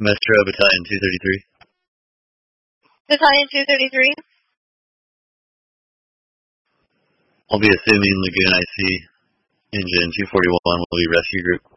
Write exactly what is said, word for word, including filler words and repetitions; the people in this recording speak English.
Metro Battalion two thirty-three. Battalion two thirty-three. I'll be assuming Lagoon I C. Engine two forty-one will be rescue group.